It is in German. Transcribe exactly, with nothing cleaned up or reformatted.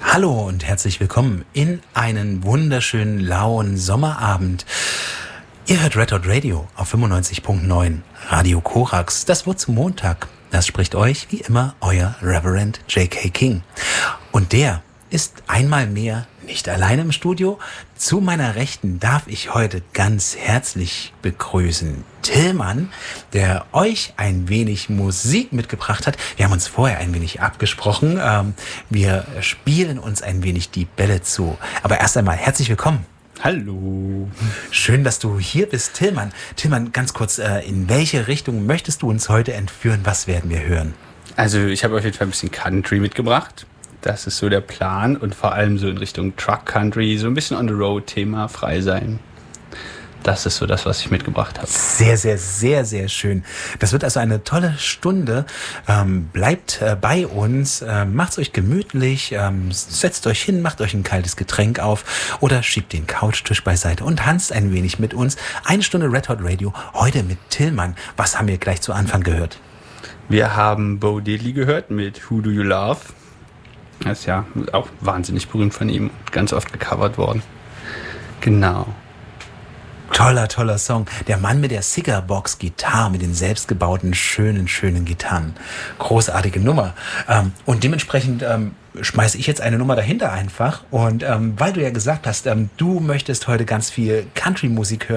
Hallo und herzlich willkommen in einen wunderschönen lauen Sommerabend. Ihr hört Red Hot Radio auf fünfundneunzig Komma neun Radio Korax. Das Wort zum Montag. Das spricht euch wie immer euer Reverend J K. King. Und der ist einmal mehr nicht alleine im Studio. Zu meiner Rechten darf ich heute ganz herzlich begrüßen Tillmann, der euch ein wenig Musik mitgebracht hat. Wir haben uns vorher ein wenig abgesprochen. Ähm, wir spielen uns ein wenig die Bälle zu. Aber erst einmal herzlich willkommen. Hallo. Schön, dass du hier bist, Tillmann. Tillmann, ganz kurz, äh, in welche Richtung möchtest du uns heute entführen? Was werden wir hören? Also ich habe auf jeden Fall ein bisschen Country mitgebracht. Das ist so der Plan und vor allem so in Richtung Truck Country, so ein bisschen on the road Thema, frei sein. Das ist so das, was ich mitgebracht habe. Sehr, sehr, sehr, sehr schön. Das wird also eine tolle Stunde. Ähm, bleibt äh, bei uns, äh, macht's euch gemütlich, ähm, setzt euch hin, macht euch ein kaltes Getränk auf oder schiebt den Couchtisch beiseite und tanzt ein wenig mit uns. Eine Stunde Red Hot Radio, heute mit Tillmann. Was haben wir gleich zu Anfang gehört? Wir haben Bo Diddley gehört mit Who Do You Love? Das ist ja auch wahnsinnig berühmt von ihm, ganz oft gecovert worden. Genau. Toller, toller Song. Der Mann mit der Cigarbox-Gitarre, mit den selbstgebauten, schönen, schönen Gitarren. Großartige Nummer. Ähm, und dementsprechend ähm, schmeiße ich jetzt eine Nummer dahinter einfach. Und ähm, weil du ja gesagt hast, ähm, du möchtest heute ganz viel Country-Musik hören,